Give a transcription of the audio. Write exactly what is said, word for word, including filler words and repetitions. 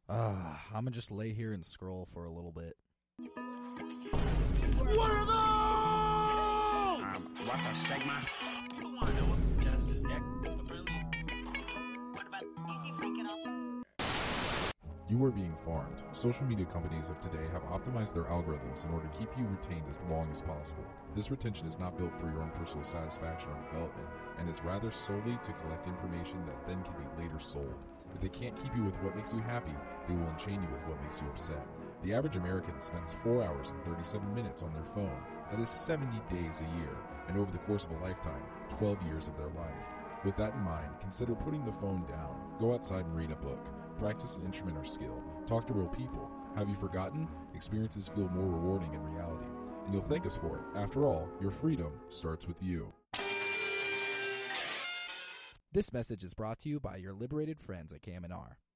Uh, I'm gonna just lay here and scroll for a little bit. What are those? Um, what a segment. I want to know what Justice Neck. Apparently. What about D C Freak at all? You are being farmed. Social media companies of today have optimized their algorithms in order to keep you retained as long as possible. This retention is not built for your own personal satisfaction or development, and is rather solely to collect information that then can be later sold. If they can't keep you with what makes you happy, they will enchain you with what makes you upset. The average American spends four hours and thirty-seven minutes on their phone. That is seventy days a year, and over the course of a lifetime, twelve years of their life. With that in mind, consider putting the phone down. Go outside and read a book. Practice an instrument or skill. Talk to real people. Have you forgotten? Experiences feel more rewarding in reality, and you'll thank us for it. After all, your freedom starts with you. This message is brought to you by your liberated friends at K M N R.